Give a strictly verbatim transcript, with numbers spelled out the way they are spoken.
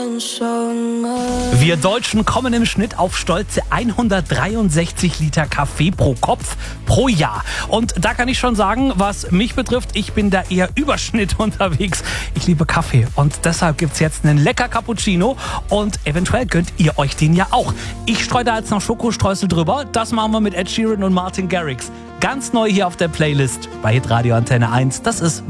Wir Deutschen kommen im Schnitt auf stolze hundertdreiundsechzig Liter Kaffee pro Kopf pro Jahr. Und da kann ich schon sagen, was mich betrifft, ich bin da eher Überschnitt unterwegs. Ich liebe Kaffee und deshalb gibt's jetzt einen lecker Cappuccino und eventuell gönnt ihr euch den ja auch. Ich streue da jetzt noch Schokostreusel drüber. Das machen wir mit Ed Sheeran und Martin Garrix. Ganz neu hier auf der Playlist bei Hitradio Antenne eins. Das ist